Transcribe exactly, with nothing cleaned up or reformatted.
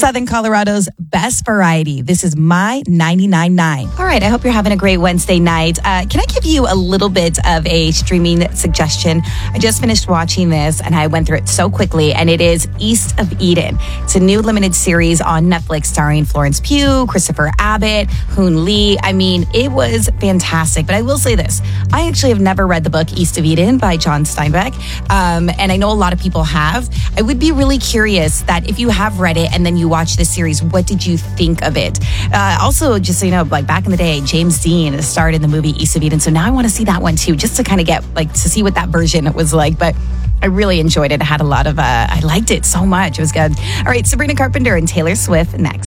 Southern Colorado's best variety. This is My ninety-nine point nine. All right, I hope you're having a great Wednesday night. Uh, can I give you a little bit of a streaming suggestion? I just finished watching this and I went through it so quickly, and it is East of Eden. It's a new limited series on Netflix starring Florence Pugh, Christopher Abbott, Hoon Lee. I mean, it was fantastic. But I will say this. I actually have never read the book East of Eden by John Steinbeck, um, and I know a lot of people have. I would be really curious that if you have read it and then you watch this series, what did you think of it? Uh, also, just so you know, like back in the day, James Dean starred in the movie East of Eden, so now I want to see that one too, just to kind of get, like, to see what that version was like. But I really enjoyed it. I had a lot of, uh, I liked it so much. It was good. All right, Sabrina Carpenter and Taylor Swift next.